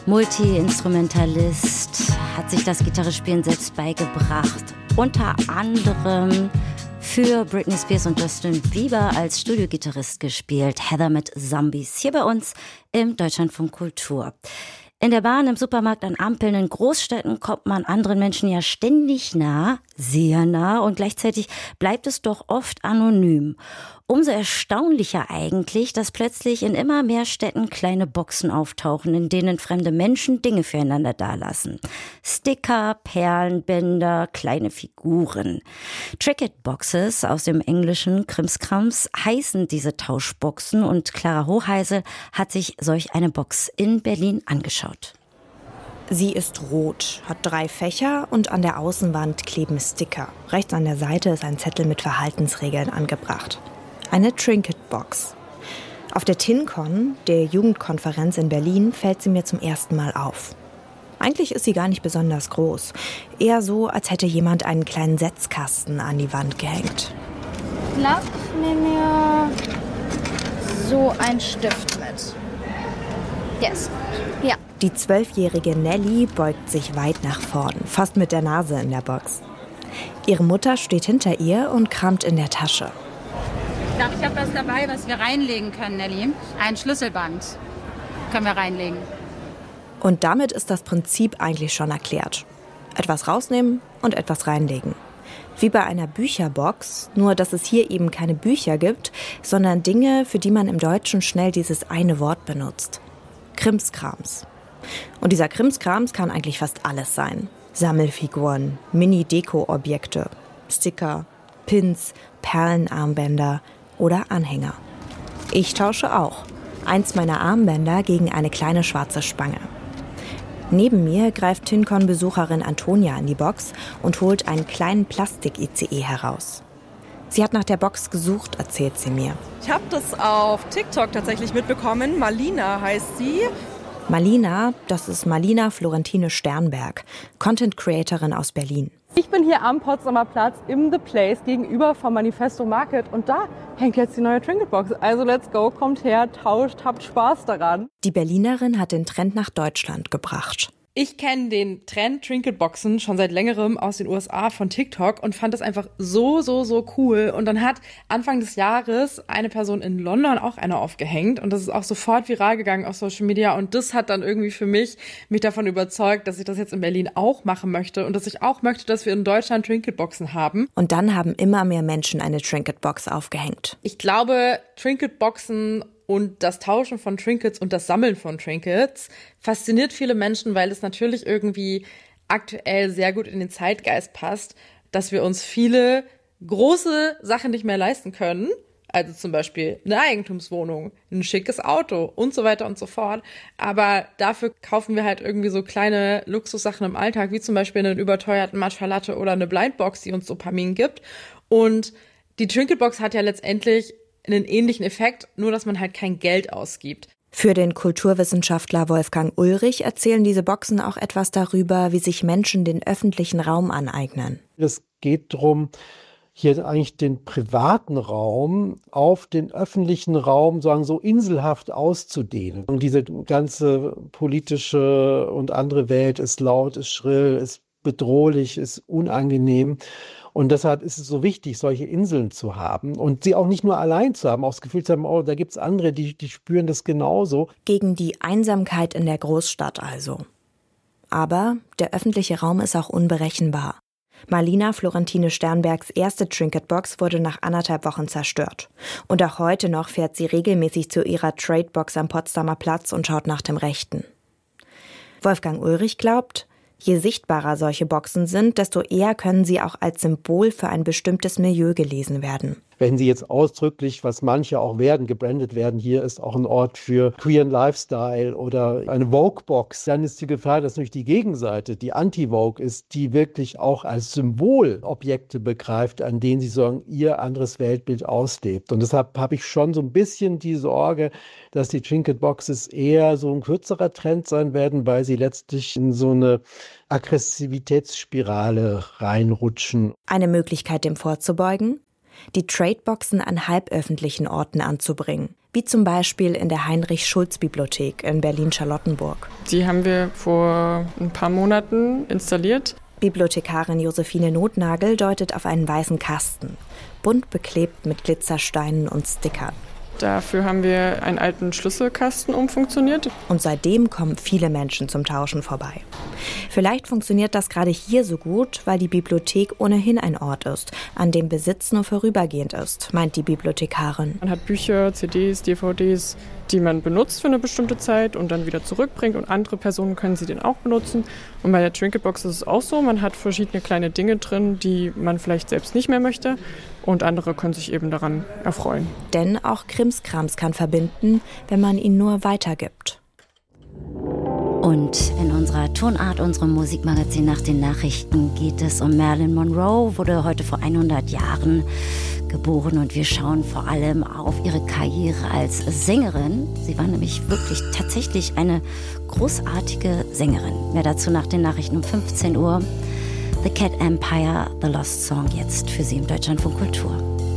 Multi-Instrumentalist, hat sich das Gitarrespielen selbst beigebracht. Unter anderem für Britney Spears und Justin Bieber als Studiogitarrist gespielt. Heather mit Zombies, hier bei uns im Deutschlandfunk Kultur. In der Bahn, im Supermarkt, an Ampeln, in Großstädten kommt man anderen Menschen ja ständig nah, sehr nah, und gleichzeitig bleibt es doch oft anonym. Umso erstaunlicher eigentlich, dass plötzlich in immer mehr Städten kleine Boxen auftauchen, in denen fremde Menschen Dinge füreinander dalassen. Sticker, Perlenbänder, kleine Figuren. Trinket-Boxes aus dem englischen Krimskrams heißen diese Tauschboxen, und Clara Hoheisel hat sich solch eine Box in Berlin angeschaut. Sie ist rot, hat 3 Fächer und an der Außenwand kleben Sticker. Rechts an der Seite ist ein Zettel mit Verhaltensregeln angebracht. Eine Trinket-Box. Auf der TinCon, der Jugendkonferenz in Berlin, fällt sie mir zum ersten Mal auf. Eigentlich ist sie gar nicht besonders groß. Eher so, als hätte jemand einen kleinen Setzkasten an die Wand gehängt. Ich glaube, ich nehme mir so einen Stift mit. Yes. Ja. Die 12-jährige Nelly beugt sich weit nach vorn, fast mit der Nase in der Box. Ihre Mutter steht hinter ihr und kramt in der Tasche. Ich habe was dabei, was wir reinlegen können, Nelly. Ein Schlüsselband können wir reinlegen. Und damit ist das Prinzip eigentlich schon erklärt. Etwas rausnehmen und etwas reinlegen. Wie bei einer Bücherbox, nur dass es hier eben keine Bücher gibt, sondern Dinge, für die man im Deutschen schnell dieses eine Wort benutzt. Krimskrams. Und dieser Krimskrams kann eigentlich fast alles sein. Sammelfiguren, Mini-Deko-Objekte, Sticker, Pins, Perlenarmbänder oder Anhänger. Ich tausche auch. Eins meiner Armbänder gegen eine kleine schwarze Spange. Neben mir greift TinCon-Besucherin Antonia in die Box und holt einen kleinen Plastik-ICE heraus. Sie hat nach der Box gesucht, erzählt sie mir. Ich habe das auf TikTok tatsächlich mitbekommen. Malina heißt sie. Malina, das ist Malina Florentine Sternberg, Content-Creatorin aus Berlin. Ich bin hier am Potsdamer Platz im The Place gegenüber vom Manifesto Market und da hängt jetzt die neue Trinket-Box. Also let's go, kommt her, tauscht, habt Spaß daran. Die Berlinerin hat den Trend nach Deutschland gebracht. Ich kenne den Trend Trinket-Boxen schon seit längerem aus den USA von TikTok und fand das einfach so cool. Und dann hat Anfang des Jahres eine Person in London auch eine aufgehängt und das ist auch sofort viral gegangen auf Social Media und das hat dann irgendwie für mich davon überzeugt, dass ich das jetzt in Berlin auch machen möchte und dass ich auch möchte, dass wir in Deutschland Trinket-Boxen haben. Und dann haben immer mehr Menschen eine Trinket-Box aufgehängt. Ich glaube, Trinket-Boxen und das Tauschen von Trinkets und das Sammeln von Trinkets fasziniert viele Menschen, weil es natürlich irgendwie aktuell sehr gut in den Zeitgeist passt, dass wir uns viele große Sachen nicht mehr leisten können. Also zum Beispiel eine Eigentumswohnung, ein schickes Auto und so weiter und so fort. Aber dafür kaufen wir halt irgendwie so kleine Luxussachen im Alltag, wie zum Beispiel einen überteuerten Matcha Latte oder eine Blindbox, die uns Dopamin gibt. Und die Trinketbox hat ja letztendlich einen ähnlichen Effekt, nur dass man halt kein Geld ausgibt. Für den Kulturwissenschaftler Wolfgang Ulrich erzählen diese Boxen auch etwas darüber, wie sich Menschen den öffentlichen Raum aneignen. Es geht darum, hier eigentlich den privaten Raum auf den öffentlichen Raum sagen so inselhaft auszudehnen. Und diese ganze politische und andere Welt ist laut, ist schrill, ist bedrohlich, ist unangenehm. Und deshalb ist es so wichtig, solche Inseln zu haben und sie auch nicht nur allein zu haben, auch das Gefühl zu haben, oh, da gibt es andere, die spüren das genauso. Gegen die Einsamkeit in der Großstadt also. Aber der öffentliche Raum ist auch unberechenbar. Malina Florentine Sternbergs erste Trinket-Box wurde nach 1,5 Wochen zerstört. Und auch heute noch fährt sie regelmäßig zu ihrer Tradebox am Potsdamer Platz und schaut nach dem Rechten. Wolfgang Ulrich glaubt, je sichtbarer solche Boxen sind, desto eher können sie auch als Symbol für ein bestimmtes Milieu gelesen werden. Wenn sie jetzt ausdrücklich, was manche auch werden, gebrandet werden, hier ist auch ein Ort für queeren Lifestyle oder eine Vogue-Box, dann ist die Gefahr, dass natürlich die Gegenseite, die Anti-Vogue ist, die wirklich auch als Symbol Objekte begreift, an denen sie sagen, ihr anderes Weltbild auslebt. Und deshalb habe ich schon so ein bisschen die Sorge, dass die Trinket-Boxes eher so ein kürzerer Trend sein werden, weil sie letztlich in so eine Aggressivitätsspirale reinrutschen. Eine Möglichkeit, dem vorzubeugen? Die Tradeboxen an halböffentlichen Orten anzubringen, wie zum Beispiel in der Heinrich-Schulz-Bibliothek in Berlin-Charlottenburg. Die haben wir vor ein paar Monaten installiert. Bibliothekarin Josephine Notnagel deutet auf einen weißen Kasten, bunt beklebt mit Glitzersteinen und Stickern. Dafür haben wir einen alten Schlüsselkasten umfunktioniert. Und seitdem kommen viele Menschen zum Tauschen vorbei. Vielleicht funktioniert das gerade hier so gut, weil die Bibliothek ohnehin ein Ort ist, an dem Besitz nur vorübergehend ist, meint die Bibliothekarin. Man hat Bücher, CDs, DVDs, die man benutzt für eine bestimmte Zeit und dann wieder zurückbringt und andere Personen können sie den auch benutzen. Und bei der Trinket Box ist es auch so, man hat verschiedene kleine Dinge drin, die man vielleicht selbst nicht mehr möchte und andere können sich eben daran erfreuen. Denn auch Krimskrams kann verbinden, wenn man ihn nur weitergibt. Und in unserer Tonart, unserem Musikmagazin nach den Nachrichten, geht es um Marilyn Monroe, wurde heute vor 100 Jahren geboren und wir schauen vor allem auf ihre Karriere als Sängerin. Sie war nämlich wirklich tatsächlich eine großartige Sängerin. Mehr dazu nach den Nachrichten um 15 Uhr. The Cat Empire, The Lost Song, jetzt für Sie im Deutschlandfunk Kultur.